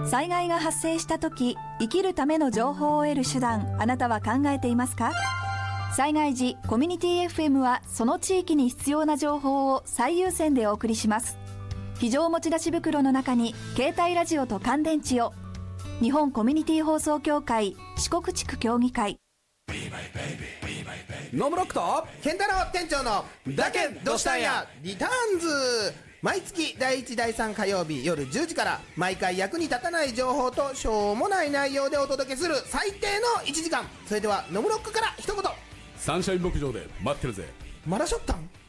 災害が発生した時、生きるための情報を得る手段、あなたは考えていますか？災害時、コミュニティ FM はその地域に必要な情報を最優先でお送りします。非常持ち出し袋の中に携帯ラジオと乾電池を。日本コミュニティ放送協会四国地区協議会。 ノムロックと健太郎店長のだけどしたんやリターンズ。毎月第1第3火曜日夜10時から毎回役に立たない情報としょうもない内容でお届けする最低の1時間。それではノムロックから一言。 サンシャイン牧場で待ってるぜ。 まだしょったん？